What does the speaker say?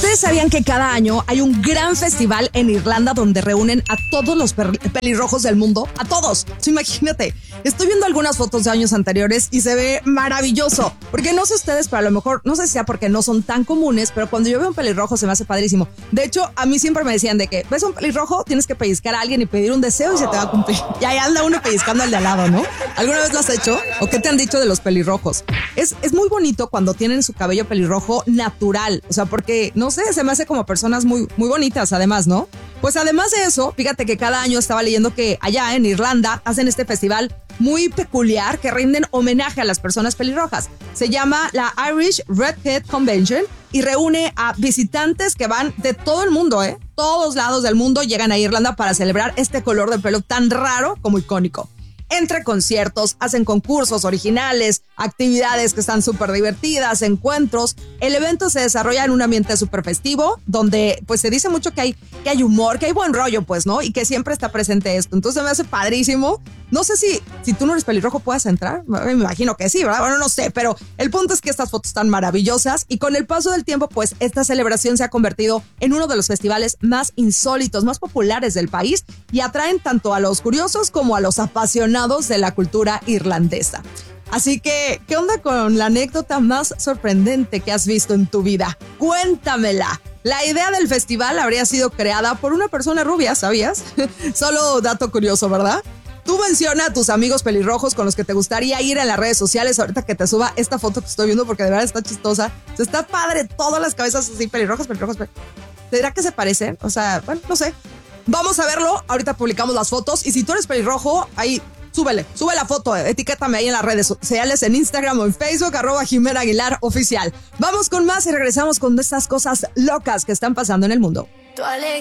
¿Ustedes sabían que cada año hay un gran festival en Irlanda donde reúnen a todos los pelirrojos del mundo? A todos. Sí, imagínate. Estoy viendo algunas fotos de años anteriores y se ve maravilloso. Porque no sé ustedes, pero a lo mejor, no sé si sea porque no son tan comunes, pero cuando yo veo un pelirrojo se me hace padrísimo. De hecho, a mí siempre me decían de que ves un pelirrojo, tienes que pellizcar a alguien y pedir un deseo y se te va a cumplir. Y ahí anda uno pellizcando al de al lado, ¿no? ¿Alguna vez lo has hecho? ¿O qué te han dicho de los pelirrojos? Es muy bonito cuando tienen su cabello pelirrojo natural. O sea, porque, no sé, se me hace como personas muy, muy bonitas, además, ¿no? Pues además de eso, fíjate que cada año estaba leyendo que allá en Irlanda hacen este festival muy peculiar que rinden homenaje a las personas pelirrojas. Se llama la Irish Redhead Convention y reúne a visitantes que van de todo el mundo, Todos lados del mundo llegan a Irlanda para celebrar este color de pelo tan raro como icónico. Entre conciertos, hacen concursos originales, actividades que están súper divertidas, encuentros. El evento se desarrolla en un ambiente súper festivo, donde pues se dice mucho que hay humor, que hay buen rollo, pues, ¿no? Y que siempre está presente esto. Entonces me hace padrísimo. No sé si tú no eres pelirrojo puedas entrar. Me imagino que sí, ¿verdad? Bueno, no sé, pero el punto es que estas fotos están maravillosas y con el paso del tiempo, pues esta celebración se ha convertido en uno de los festivales más insólitos, más populares del país y atraen tanto a los curiosos como a los apasionados de la cultura irlandesa. Así que, ¿qué onda con la anécdota más sorprendente que has visto en tu vida? Cuéntamela. La idea del festival habría sido creada por una persona rubia, ¿sabías? Solo dato curioso, ¿verdad? Tú menciona a tus amigos pelirrojos con los que te gustaría ir en las redes sociales ahorita que te suba esta foto que estoy viendo porque de verdad está chistosa. O sea, está padre, todas las cabezas así, pelirrojos. ¿Será que se parecen? O sea, bueno, no sé. Vamos a verlo, ahorita publicamos las fotos y si tú eres pelirrojo, ahí sube la foto, etiquétame ahí en las redes sociales, en Instagram o en Facebook, @JimenaAguilarOficial. Vamos con más y regresamos con estas cosas locas que están pasando en el mundo.